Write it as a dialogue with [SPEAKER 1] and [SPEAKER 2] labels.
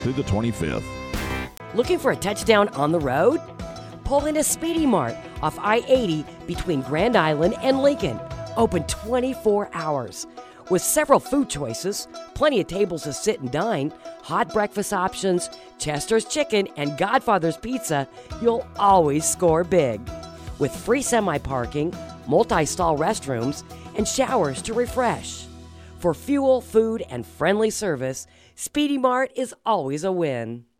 [SPEAKER 1] through the 25th.
[SPEAKER 2] Looking for a touchdown on the road? Pull into Speedy Mart off I-80 between Grand Island and Lincoln. Open 24 hours. With several food choices, plenty of tables to sit and dine, hot breakfast options, Chester's Chicken, and Godfather's Pizza, you'll always score big. With free semi-parking, multi-stall restrooms, and showers to refresh. For fuel, food, and friendly service, Speedy Mart is always a win.